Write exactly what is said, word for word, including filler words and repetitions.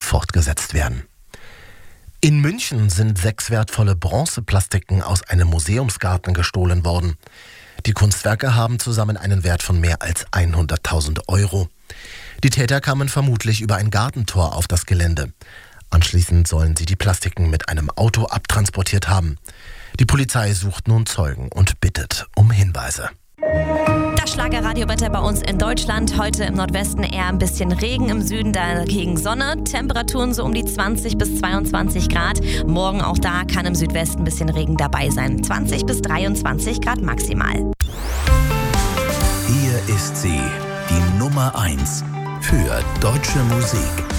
fortgesetzt werden. In München sind sechs wertvolle Bronzeplastiken aus einem Museumsgarten gestohlen worden. Die Kunstwerke haben zusammen einen Wert von mehr als hunderttausend Euro. Die Täter kamen vermutlich über ein Gartentor auf das Gelände. Anschließend sollen sie die Plastiken mit einem Auto abtransportiert haben. Die Polizei sucht nun Zeugen und bittet um Hinweise. Das Schlagerradiowetter bei uns in Deutschland. Heute im Nordwesten eher ein bisschen Regen, im Süden dagegen Sonne. Temperaturen so um die zwanzig bis zweiundzwanzig Grad. Morgen auch da kann im Südwesten ein bisschen Regen dabei sein. zwanzig bis dreiundzwanzig Grad maximal. Hier ist sie, die Nummer eins für deutsche Musik.